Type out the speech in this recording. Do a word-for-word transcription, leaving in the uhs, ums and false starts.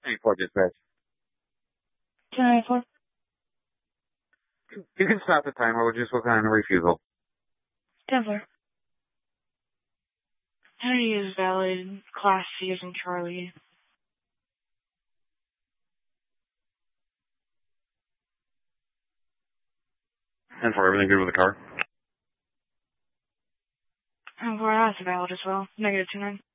ninety-four dispatch. ten ninety-four. You can stop the timer. We'll just work on a refusal. ten four. Henry is valid. Class C is in Charlie. And for everything good with the car? ten four, that's valid as well. Negative two nine.